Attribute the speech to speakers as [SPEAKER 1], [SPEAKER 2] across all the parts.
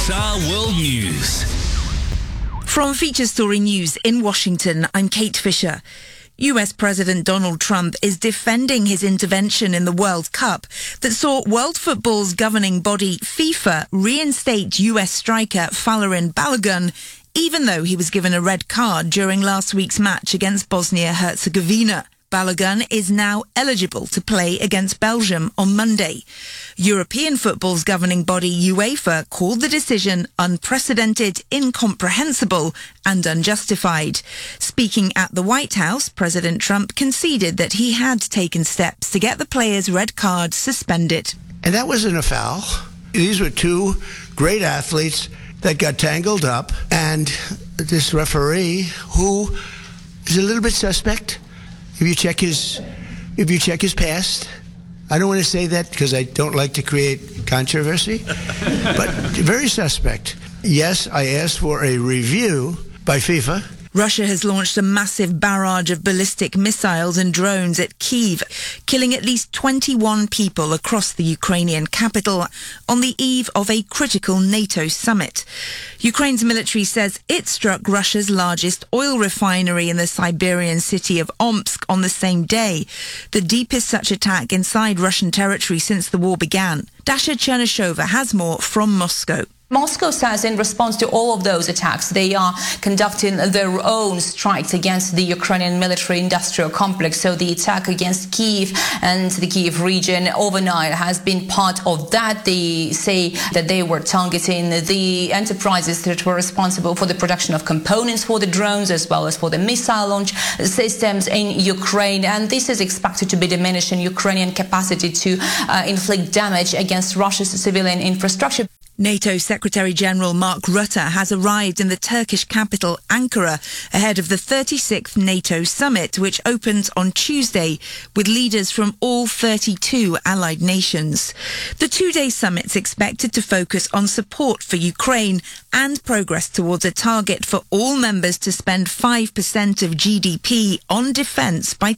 [SPEAKER 1] Star World News.
[SPEAKER 2] From Feature Story News in Washington, I'm Kate Fisher. US President Donald Trump is defending his intervention in the World Cup that saw world football's governing body, FIFA, reinstate US striker Folarin Balogun, even though he was given a red card during last week's match against Bosnia-Herzegovina. Balogun is now eligible to play against Belgium on Monday. European football's governing body, UEFA, called the decision unprecedented, incomprehensible and unjustified. Speaking at the White House, President Trump conceded that he had taken steps to get the player's red card suspended.
[SPEAKER 3] And that wasn't a foul. These were two great athletes that got tangled up, and this referee, who is a little bit suspect. If you check his past, I don't want to say that because I don't like to create controversy, but very suspect. Yes, I asked for a review by FIFA.
[SPEAKER 2] Russia has launched a massive barrage of ballistic missiles and drones at Kyiv, killing at least 21 people across the Ukrainian capital on the eve of a critical NATO summit. Ukraine's military says it struck Russia's largest oil refinery in the Siberian city of Omsk on the same day, the deepest such attack inside Russian territory since the war began. Dasha Chernyshova has more from Moscow.
[SPEAKER 4] Moscow says in response to all of those attacks, they are conducting their own strikes against the Ukrainian military-industrial complex. So the attack against Kyiv and the Kyiv region overnight has been part of that. They say that they were targeting the enterprises that were responsible for the production of components for the drones as well as for the missile launch systems in Ukraine. And this is expected to be diminishing Ukrainian capacity to inflict damage against Russia's civilian infrastructure.
[SPEAKER 2] NATO Secretary-General Mark Rutte has arrived in the Turkish capital, Ankara, ahead of the 36th NATO summit, which opens on Tuesday with leaders from all 32 allied nations. The two-day summit's expected to focus on support for Ukraine and progress towards a target for all members to spend 5% of GDP on defence by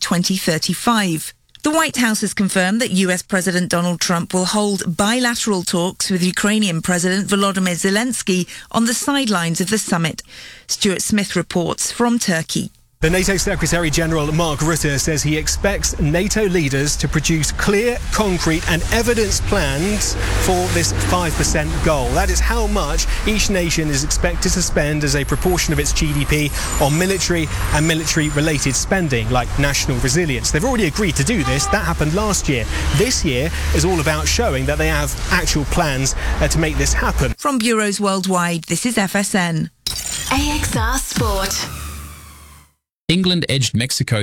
[SPEAKER 2] 2035. The White House has confirmed that US President Donald Trump will hold bilateral talks with Ukrainian President Volodymyr Zelensky on the sidelines of the summit. Stuart Smith reports from Turkey.
[SPEAKER 5] The NATO Secretary-General Mark Rutte says he expects NATO leaders to produce clear, concrete and evidence plans for this 5% goal. That is how much each nation is expected to spend as a proportion of its GDP on military and military-related spending, like national resilience. They've already agreed to do this. That happened last year. This year is all about showing that they have actual plans to make this happen.
[SPEAKER 2] From bureaus worldwide, this is FSN.
[SPEAKER 6] AXR Sport.
[SPEAKER 7] England edged Mexico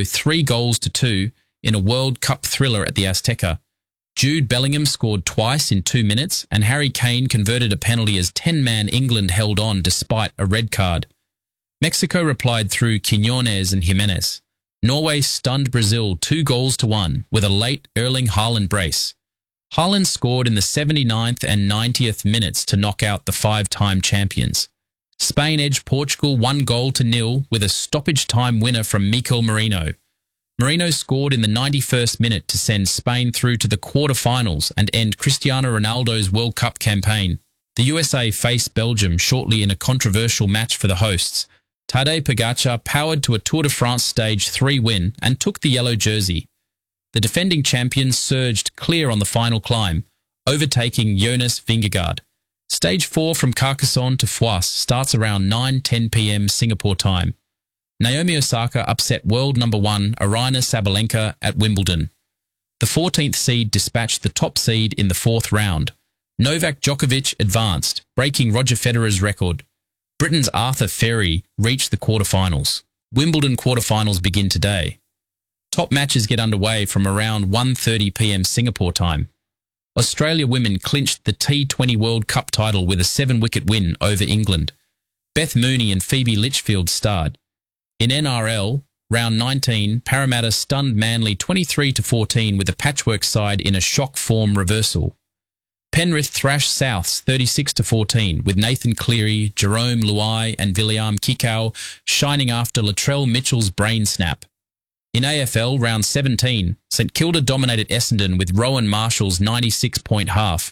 [SPEAKER 7] 3-2 in a World Cup thriller at the Azteca. Jude Bellingham scored twice in 2 minutes, and Harry Kane converted a penalty as 10-man England held on despite a red card. Mexico replied through Quiñones and Jimenez. Norway stunned Brazil 2-1 with a late Erling Haaland brace. Haaland scored in the 79th and 90th minutes to knock out the 5-time champions. Spain edged Portugal 1-0 with a stoppage time winner from Mikel Merino. Merino scored in the 91st minute to send Spain through to the quarter-finals and end Cristiano Ronaldo's World Cup campaign. The USA faced Belgium shortly in a controversial match for the hosts. Tadej Pogacar powered to a Tour de France Stage 3 win and took the yellow jersey. The defending champions surged clear on the final climb, overtaking Jonas Vingegaard. Stage 4 from Carcassonne to Foix starts around 9:10 p.m. Singapore time. Naomi Osaka upset world number 1 Aryna Sabalenka at Wimbledon. The 14th seed dispatched the top seed in the 4th round. Novak Djokovic advanced, breaking Roger Federer's record. Britain's Arthur Ferry reached the quarterfinals. Wimbledon quarterfinals begin today. Top matches get underway from around 1:30 p.m. Singapore time. Australia women clinched the T20 World Cup title with a 7-wicket win over England. Beth Mooney and Phoebe Litchfield starred. In NRL, round 19, Parramatta stunned Manly 23-14 with a patchwork side in a shock form reversal. Penrith thrashed Souths 36-14 with Nathan Cleary, Jerome Luai and William Kikau shining after Latrell Mitchell's brain snap. In AFL, round 17, St Kilda dominated Essendon with Rowan Marshall's 96-point half.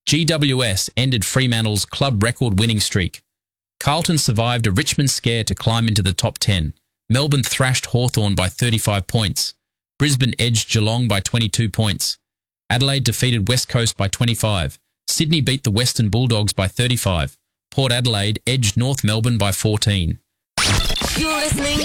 [SPEAKER 7] GWS ended Fremantle's club record winning streak. Carlton survived a Richmond scare to climb into the top 10. Melbourne thrashed Hawthorn by 35 points. Brisbane edged Geelong by 22 points. Adelaide defeated West Coast by 25. Sydney beat the Western Bulldogs by 35. Port Adelaide edged North Melbourne by 14.
[SPEAKER 6] You're listening